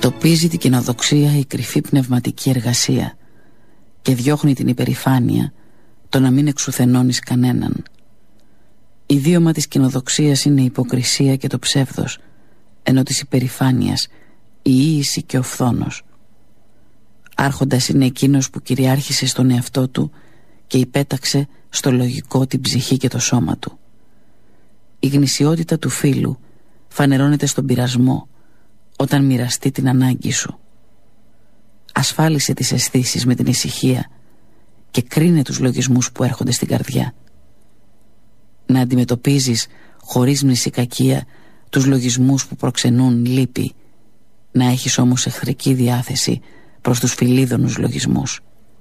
Εκτοπίζει την κοινοδοξία η κρυφή πνευματική εργασία και διώχνει την υπερηφάνεια, το να μην εξουθενώνεις κανέναν. Ιδίωμα της κοινοδοξίας είναι η υποκρισία και το ψεύδος, ενώ της υπερηφάνειας η ίηση και ο φθόνος. Άρχοντας είναι εκείνος που κυριάρχησε στον εαυτό του και υπέταξε στο λογικό την ψυχή και το σώμα του. Η γνησιότητα του φίλου φανερώνεται στον πειρασμό, όταν μοιραστεί την ανάγκη σου. Ασφάλισε τις αισθήσεις με την ησυχία και κρίνε τους λογισμούς που έρχονται στην καρδιά. Να αντιμετωπίζεις χωρίς μνησικακία τους λογισμούς που προξενούν λύπη, να έχεις όμως εχθρική διάθεση προς τους φιλίδωνους λογισμούς.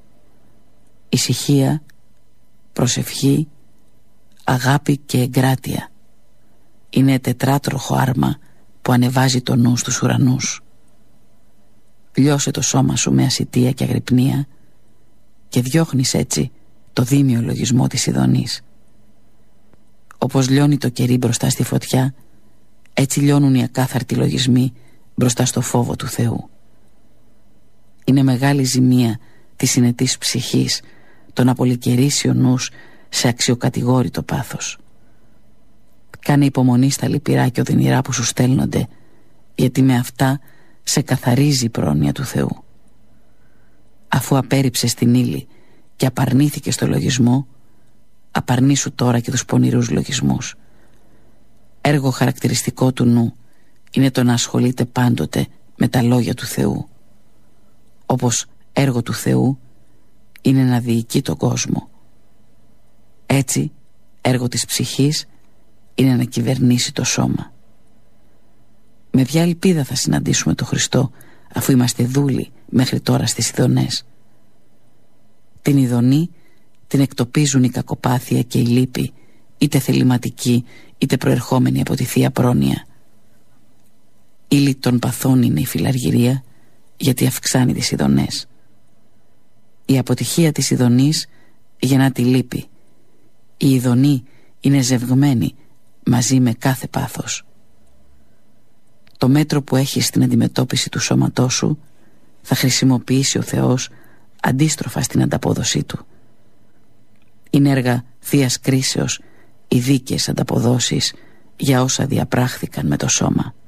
Ησυχία, προσευχή, αγάπη και εγκράτεια είναι τετράτροχο άρμα που ανεβάζει το νου στους ουρανούς. Λιώσε το σώμα σου με ασιτεία και αγρυπνία και διώχνεις έτσι το δίμιο λογισμό της ειδονής. Όπως λιώνει το κερί μπροστά στη φωτιά, έτσι λιώνουν οι ακάθαρτοι λογισμοί μπροστά στο φόβο του Θεού. Είναι μεγάλη ζημία της συνετής ψυχής το να πολυκαιρίσει ο νους σε αξιοκατηγόρητο πάθος. Κάνε υπομονή στα λυπηρά και οδυνηρά που σου στέλνονται, γιατί με αυτά σε καθαρίζει η πρόνοια του Θεού. Αφού απέρριψες την ύλη και απαρνήθηκες το λογισμό, απαρνήσου τώρα και τους πονηρούς λογισμούς. Έργο χαρακτηριστικό του νου είναι το να ασχολείται πάντοτε με τα λόγια του Θεού, όπως έργο του Θεού είναι να διοικεί τον κόσμο. Έτσι, έργο της ψυχής είναι να κυβερνήσει το σώμα. Με ποια ελπίδα θα συναντήσουμε τον Χριστό, αφού είμαστε δούλοι μέχρι τώρα στις ειδονές? Την ειδονή την εκτοπίζουν η κακοπάθεια και η λύπη, είτε θεληματική είτε προερχόμενη από τη Θεία Πρόνοια. Ύλη των παθών είναι η φιλαργυρία, γιατί αυξάνει τις ειδονές. Η αποτυχία της ειδονής γεννά τη λύπη. Η ειδονή είναι ζευγμένη μαζί με κάθε πάθος. Το μέτρο που έχεις στην αντιμετώπιση του σώματός σου θα χρησιμοποιήσει ο Θεός αντίστροφα στην ανταπόδοσή του. Είναι έργα Θείας κρίσεως οι δίκαιες ανταποδόσεις για όσα διαπράχθηκαν με το σώμα.